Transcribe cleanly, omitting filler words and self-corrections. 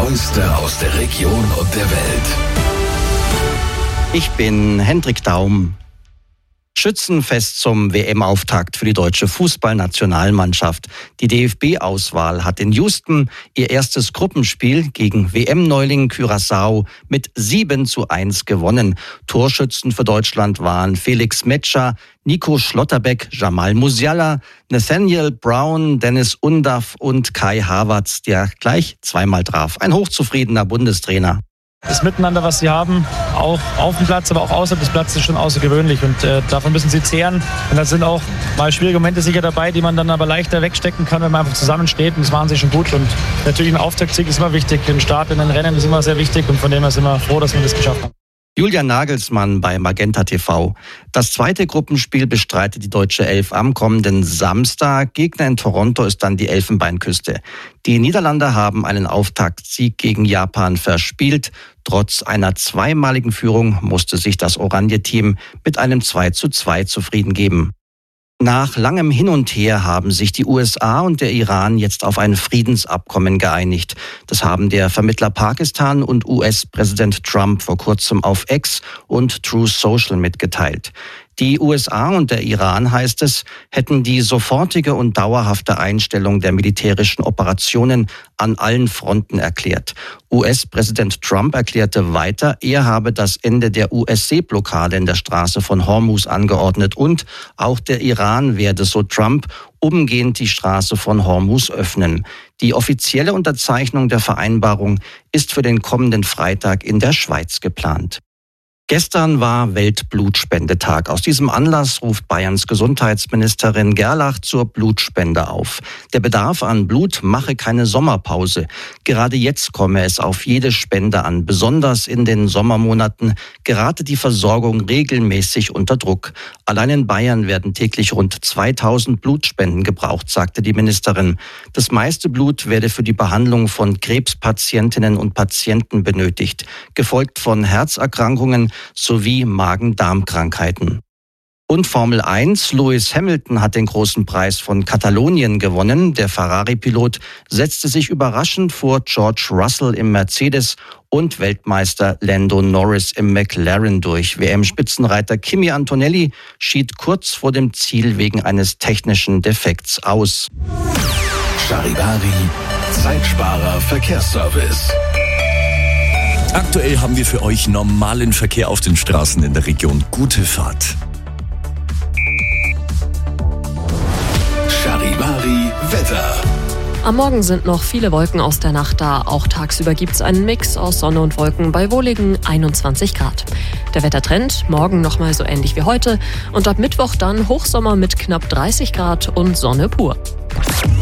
Neueste aus der Region und der Welt. Ich bin Hendrik Daum. Schützenfest zum WM-Auftakt für die deutsche Fußballnationalmannschaft. Die DFB-Auswahl hat in Houston ihr erstes Gruppenspiel gegen WM-Neuling Curaçao mit 7:1 gewonnen. Torschützen für Deutschland waren Felix Metscher, Nico Schlotterbeck, Jamal Musiala, Nathaniel Brown, Dennis Undaff und Kai Havertz, der gleich zweimal traf. Ein hochzufriedener Bundestrainer. Das Miteinander, was sie haben, auch auf dem Platz, aber auch außerhalb des Platzes, ist schon außergewöhnlich. Und davon müssen sie zehren. Und da sind auch mal schwierige Momente sicher dabei, die man dann aber leichter wegstecken kann, wenn man einfach zusammensteht. Und das machen sie schon gut. Und natürlich ein Auftaktsieg ist immer wichtig. Ein Start in den Rennen ist immer sehr wichtig. Und von dem her sind wir froh, dass wir das geschafft haben. Julian Nagelsmann bei Magenta TV. Das zweite Gruppenspiel bestreitet die deutsche Elf am kommenden Samstag. Gegner in Toronto ist dann die Elfenbeinküste. Die Niederlande haben einen Auftaktsieg gegen Japan verspielt. Trotz einer zweimaligen Führung musste sich das Oranje-Team mit einem 2:2 zufrieden geben. Nach langem Hin und Her haben sich die USA und der Iran jetzt auf ein Friedensabkommen geeinigt. Das haben der Vermittler Pakistan und US-Präsident Trump vor kurzem auf X und Truth Social mitgeteilt. Die USA und der Iran, heißt es, hätten die sofortige und dauerhafte Einstellung der militärischen Operationen an allen Fronten erklärt. US-Präsident Trump erklärte weiter, er habe das Ende der US-Seeblockade in der Straße von Hormuz angeordnet und auch der Iran werde, so Trump, umgehend die Straße von Hormuz öffnen. Die offizielle Unterzeichnung der Vereinbarung ist für den kommenden Freitag in der Schweiz geplant. Gestern war Weltblutspendetag. Aus diesem Anlass ruft Bayerns Gesundheitsministerin Gerlach zur Blutspende auf. Der Bedarf an Blut mache keine Sommerpause. Gerade jetzt komme es auf jede Spende an. Besonders in den Sommermonaten gerate die Versorgung regelmäßig unter Druck. Allein in Bayern werden täglich rund 2000 Blutspenden gebraucht, sagte die Ministerin. Das meiste Blut werde für die Behandlung von Krebspatientinnen und Patienten benötigt, gefolgt von Herzerkrankungen sowie Magen-Darm-Krankheiten. Und Formel 1, Lewis Hamilton hat den großen Preis von Katalonien gewonnen. Der Ferrari-Pilot setzte sich überraschend vor George Russell im Mercedes und Weltmeister Lando Norris im McLaren durch. WM-Spitzenreiter Kimi Antonelli schied kurz vor dem Ziel wegen eines technischen Defekts aus. Charivari, Zeitsparer Verkehrsservice. Aktuell haben wir für euch normalen Verkehr auf den Straßen in der Region. Gute Fahrt. Charivari Wetter. Am Morgen sind noch viele Wolken aus der Nacht da. Auch tagsüber gibt es einen Mix aus Sonne und Wolken bei wohligen 21 Grad. Der Wettertrend, morgen nochmal so ähnlich wie heute. Und ab Mittwoch dann Hochsommer mit knapp 30 Grad und Sonne pur.